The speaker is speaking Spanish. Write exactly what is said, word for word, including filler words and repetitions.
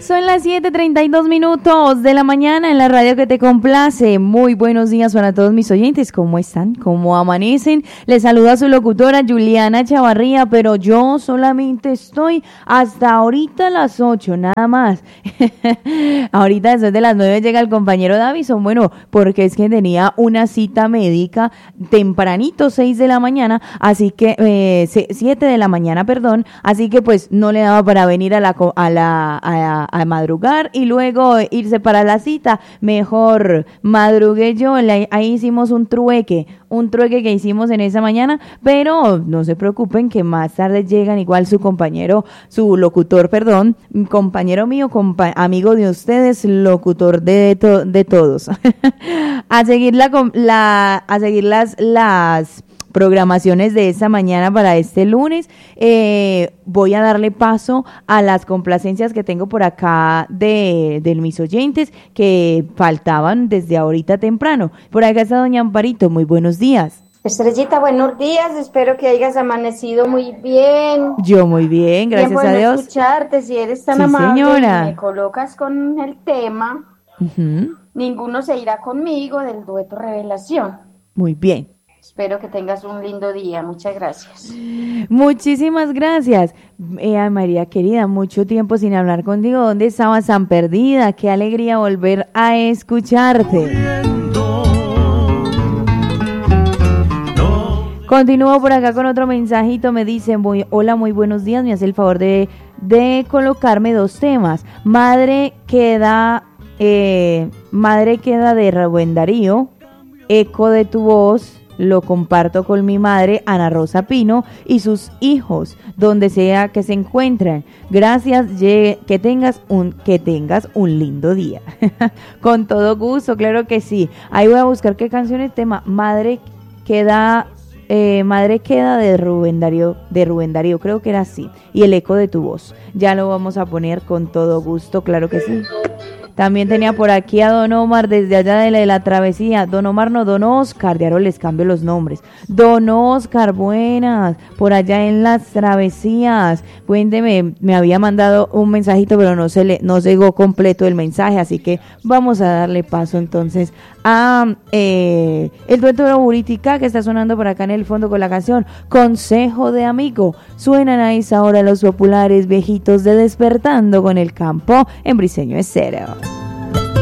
Son las siete treinta y dos minutos de la mañana en la radio que te complace. Muy buenos días para todos mis oyentes. ¿Cómo están? ¿Cómo amanecen? Les saluda su locutora Juliana Chavarría, pero yo solamente estoy hasta ahorita a las ocho, nada más. Ahorita después de las nueve llega el compañero Davison. Bueno, porque es que tenía una cita médica tempranito, seis de la mañana, así que, eh, siete de la mañana, perdón, así que pues no le daba para venir a la, a la, a, a madrugar y luego irse para la cita. Mejor madrugué yo, ahí hicimos un trueque, un trueque que hicimos en esa mañana, pero no se preocupen que más tarde llegan igual su compañero, su locutor, perdón, compañero mío, compa- amigo de ustedes, locutor de, to- de todos, a seguir la, la, a seguir las, las programaciones de esta mañana para este lunes. Eh, voy a darle paso a las complacencias que tengo por acá de, de mis oyentes que faltaban desde ahorita temprano. Por acá está doña Amparito, muy buenos días. Estrellita, buenos días, espero que hayas amanecido muy bien. Yo muy bien, gracias bien, bueno a Dios. Escucharte, si eres tan sí, amable señora. y me colocas con el tema, uh-huh. Ninguno se irá conmigo del dueto Revelación. Muy bien. Espero que tengas un lindo día, muchas gracias. Muchísimas gracias. Eh, María querida, mucho tiempo sin hablar contigo. ¿Dónde estabas tan perdida? Qué alegría volver a escucharte. Continúo por acá con otro mensajito. Me dicen, muy, hola, muy buenos días. Me hace el favor de, de colocarme dos temas. Madre queda, eh, Madre queda de Rubén Darío, Eco de tu voz. Lo comparto con mi madre, Ana Rosa Pino, y sus hijos, donde sea que se encuentren. Gracias, que tengas un, que tengas un lindo día. Con todo gusto, claro que sí. Ahí voy a buscar qué canción es tema. Madre queda, eh, Madre queda de Rubén Darío, de Rubén Darío, creo que era así. Y el eco de tu voz. Ya lo vamos a poner con todo gusto, claro que sí. También tenía por aquí a Don Omar desde allá de la, de la travesía. Don Omar no, Don Oscar, de ahora les cambio los nombres. Don Oscar, buenas, por allá en las travesías. Cuénteme, me había mandado un mensajito, pero no se le, no llegó completo el mensaje, así que vamos a darle paso entonces a eh, el dueto de Buritica que está sonando por acá en el fondo con la canción Consejo de Amigo. Suenan a esa hora los populares viejitos de Despertando con el Campo en Briseño Estéreo.